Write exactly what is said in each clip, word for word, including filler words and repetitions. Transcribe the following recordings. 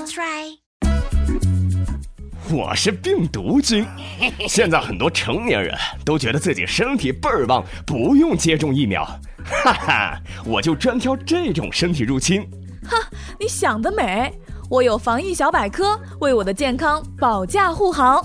That's right。 我是病毒君。现在很多成年人都觉得自己身体倍儿棒，不用接种疫苗。哈哈，我就专挑这种身体入侵。 哈，你想得美！我有防疫小百科，为我的健康保驾护航。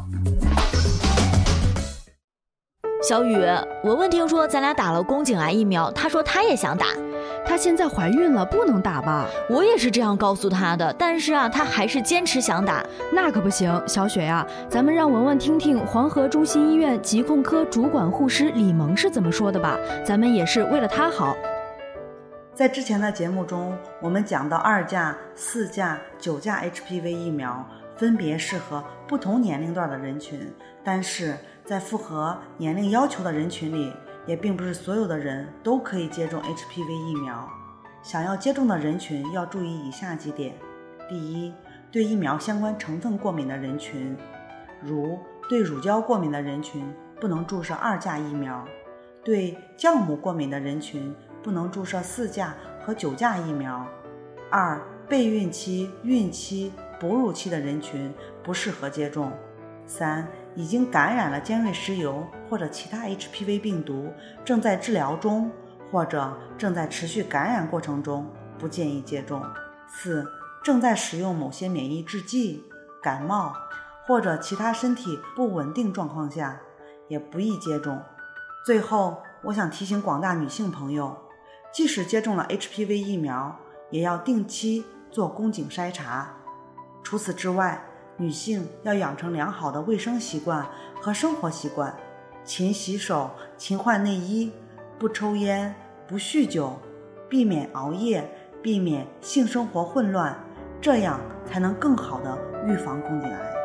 小雨，文文听说咱俩打了宫颈癌疫苗，她说她也想打。 她现在怀孕了，不能打吧？ 我也是这样告诉她的，但是啊，她还是坚持想打。 那可不行，小雪呀、啊，咱们让文文听听黄河中心医院疾控科主管护师李萌是怎么说的吧，咱们也是为了她好。 在之前的节目中，我们讲到二价、四价、九价 H P V 疫苗分别适合不同年龄段的人群，但是在符合年龄要求的人群里，也并不是所有的人都可以接种 H P V 疫苗。想要接种的人群要注意以下几点：第一，对疫苗相关成分过敏的人群，如对乳胶过敏的人群不能注射二价疫苗，对酵母过敏的人群不能注射四价和九价疫苗。二，备孕期、孕期、哺乳期的人群不适合接种。三，已经感染了尖锐湿疣或者其他 H P V 病毒，正在治疗中或者正在持续感染过程中，不建议接种。四，正在使用某些免疫制剂、感冒或者其他身体不稳定状况下，也不宜接种。最后，我想提醒广大女性朋友，即使接种了 H P V 疫苗，也要定期做宫颈筛查。除此之外，女性要养成良好的卫生习惯和生活习惯，勤洗手，勤换内衣，不抽烟，不酗酒，避免熬夜，避免性生活混乱，这样才能更好地预防宫颈癌。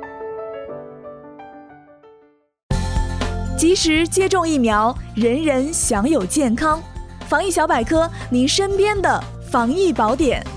及时接种疫苗，人人享有健康。防疫小百科，您身边的防疫宝典。